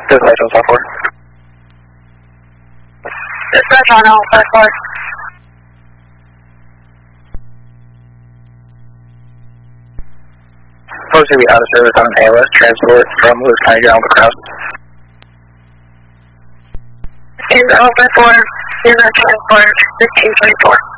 Dispatch on 4. Dispatch on all 4. Supposed to be out of service on an ALS transport from Lewis County down to Cross. In over 4, 0 transport, 1524.